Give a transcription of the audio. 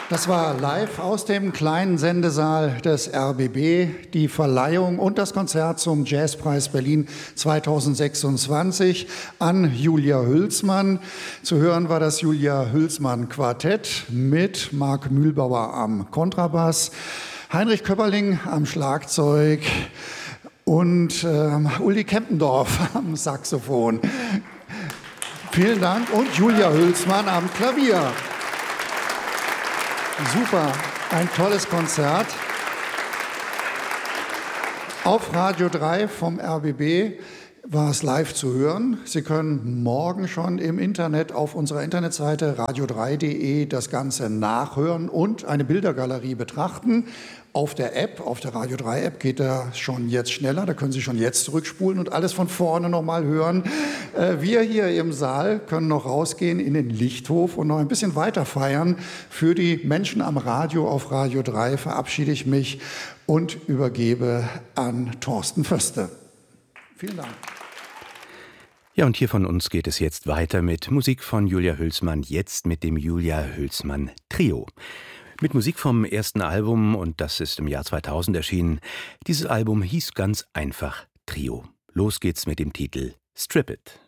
Das war live aus dem kleinen Sendesaal des RBB, die Verleihung und das Konzert zum Jazzpreis Berlin 2026 an Julia Hülsmann. Zu hören war das Julia Hülsmann Quartett mit Marc Mühlbauer am Kontrabass, Heinrich Köpperling am Schlagzeug und Uli Kempendorf am Saxophon. Vielen Dank und Julia Hülsmann am Klavier. Super, ein tolles Konzert. Auf Radio 3 vom RBB war es live zu hören. Sie können morgen schon im Internet auf unserer Internetseite radio3.de das Ganze nachhören und eine Bildergalerie betrachten. Auf der App, auf der Radio 3 App geht das schon jetzt schneller. Da können Sie schon jetzt zurückspulen und alles von vorne nochmal hören. Wir hier im Saal können noch rausgehen in den Lichthof und noch ein bisschen weiter feiern. Für die Menschen am Radio auf Radio 3 verabschiede ich mich und übergebe an Thorsten Föste. Vielen Dank. Ja, und hier von uns geht es jetzt weiter mit Musik von Julia Hülsmann, jetzt mit dem Julia Hülsmann Trio. Mit Musik vom ersten Album, und das ist im Jahr 2000 erschienen. Dieses Album hieß ganz einfach Trio. Los geht's mit dem Titel Strip It.